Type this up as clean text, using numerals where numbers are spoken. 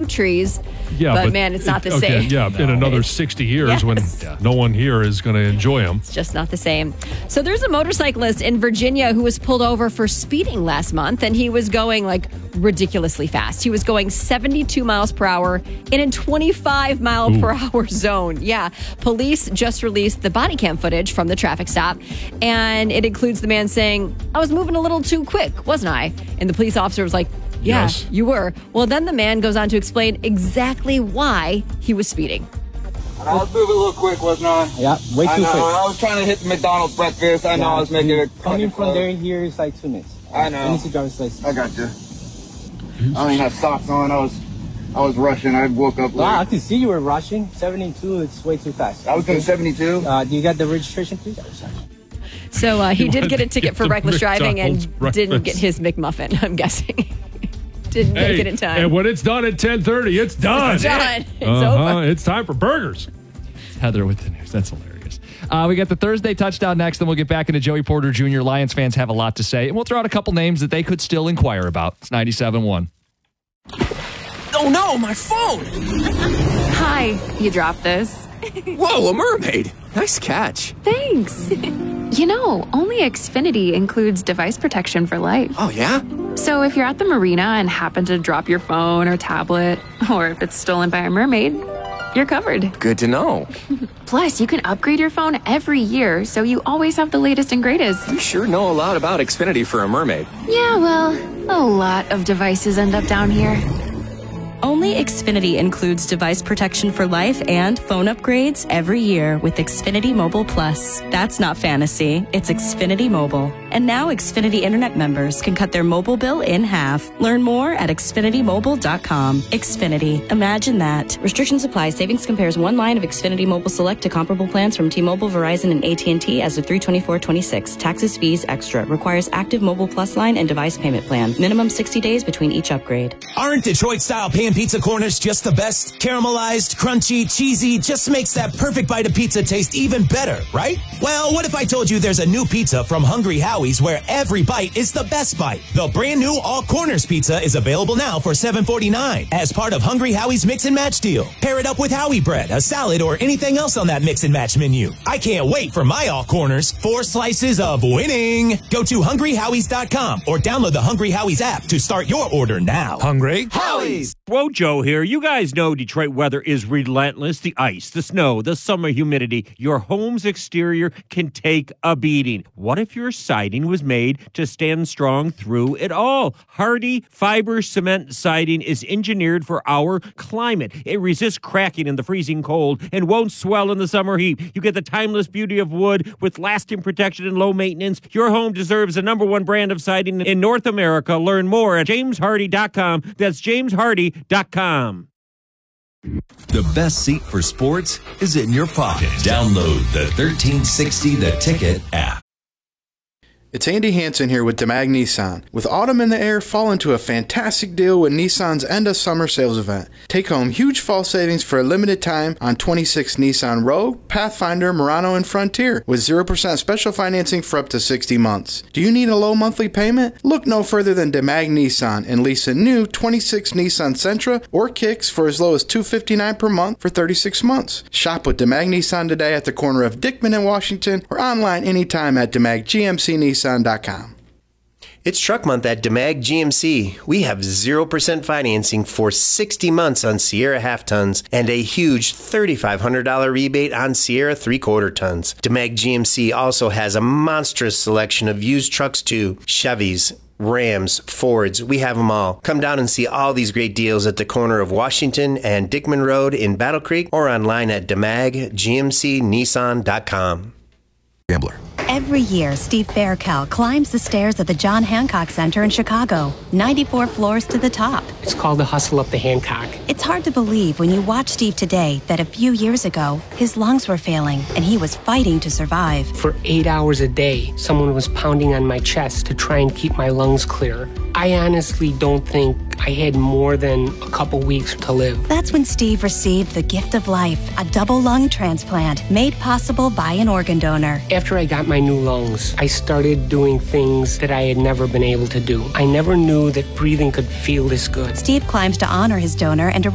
trees. Yeah, but man, it's not the same. Yeah, in another 60 years when no one here is going to enjoy them. It's just not the same. So there's a motorcyclist in Virginia who was pulled over for speeding last month, and he was going like ridiculously fast. He was going 72 miles per hour in a 25 mile per hour zone. Yeah. Police just released the body cam footage from the traffic stop, and it includes the man saying, "I was moving a little too quick, wasn't I?" And the police officer was like, "Yeah, Yes. you were." Well, then the man goes on to explain exactly why he was speeding. I was moving a little quick, wasn't I? Yeah, way too quick. I was trying to hit the McDonald's breakfast. I know I was making it. Coming from there here is like 2 minutes. I know. You need to driver's license. I got you. I don't even have socks on. I was rushing. I woke up late. Wow, I can see you were rushing. 72, it's way too fast. I was doing 72. Do you got the registration, please? So he did get a ticket for the reckless driving and McDonald's didn't breakfast. get his McMuffin, I'm guessing. Didn't make it in time. And when it's done at 10:30, it's done. It's done. It's over. It's time for burgers. Heather with the news. That's hilarious. We got the Thursday touchdown next, then we'll get back into Joey Porter Jr. Lions fans have a lot to say, and we'll throw out a couple names that they could still inquire about. It's 97.1. Oh no, my phone! Hi, you dropped this. Whoa, a mermaid! Nice catch. Thanks. You know, only Xfinity includes device protection for life. Oh yeah? So if you're at the marina and happen to drop your phone or tablet, or if it's stolen by a mermaid, you're covered. Good to know. Plus, you can upgrade your phone every year, so you always have the latest and greatest. You sure know a lot about Xfinity for a mermaid. Yeah, well, a lot of devices end up down here. Only Xfinity includes device protection for life and phone upgrades every year with Xfinity Mobile Plus. That's not fantasy, it's Xfinity Mobile. And now Xfinity Internet members can cut their mobile bill in half. Learn more at xfinitymobile.com. Xfinity, imagine that. Restrictions apply. Savings compares one line of Xfinity Mobile Select to comparable plans from T-Mobile, Verizon, and AT&T as of 3/24/26. Taxes, fees, extra. Requires active Mobile Plus line and device payment plan. Minimum 60 days between each upgrade. Aren't Detroit-style pan pizza corners just the best? Caramelized, crunchy, cheesy, just makes that perfect bite of pizza taste even better, right? Well, what if I told you there's a new pizza from Hungry Howie's where every bite is the best bite? The brand new All Corners pizza is available now for $7.49 as part of Hungry Howie's Mix and Match deal. Pair it up with Howie bread, a salad, or anything else on that Mix and Match menu. I can't wait for my All Corners. 4 slices of winning. Go to hungryhowies.com or download the Hungry Howie's app to start your order now. Hungry? Howie's! Whoa, Joe here. You guys know Detroit weather is relentless. The ice, the snow, the summer humidity. Your home's exterior can take a beating. What if your siding was made to stand strong through it all? Hardy fiber cement siding is engineered for our climate. It resists cracking in the freezing cold and won't swell in the summer heat. You get the timeless beauty of wood with lasting protection and low maintenance. Your home deserves the #1 brand of siding in North America. Learn more at jameshardy.com. That's jameshardy.com. The best seat for sports is in your pocket. Download the 1360 The Ticket app. It's Andy Hansen here with DeMag Nissan. With autumn in the air, fall into a fantastic deal with Nissan's end of summer sales event. Take home huge fall savings for a limited time on 26 Nissan Rogue, Pathfinder, Murano, and Frontier with 0% special financing for up to 60 months. Do you need a low monthly payment? Look no further than DeMag Nissan and lease a new 26 Nissan Sentra or Kicks for as low as $259 per month for 36 months. Shop with DeMag Nissan today at the corner of Dickman and Washington or online anytime at DeMagGMCNissan.com. It's Truck Month at DeMag GMC. We have 0% financing for 60 months on Sierra half tons and a huge $3,500 rebate on Sierra 3/4 tons. DeMag GMC also has a monstrous selection of used trucks too. Chevys, Rams, Fords, we have them all. Come down and see all these great deals at the corner of Washington and Dickman Road in Battle Creek or online at DeMagGMCNissan.com. Gambler. Every year, Steve Faircal climbs the stairs at the John Hancock Center in Chicago, 94 floors to the top. It's called the hustle up the Hancock. It's hard to believe when you watch Steve today that a few years ago, his lungs were failing and he was fighting to survive. For 8 hours a day, someone was pounding on my chest to try and keep my lungs clear. I honestly don't think I had more than a couple weeks to live. That's when Steve received the gift of life, a double lung transplant made possible by an organ donor. After I got my new lungs, I started doing things that I had never been able to do. I never knew that breathing could feel this good. Steve climbs to honor his donor and to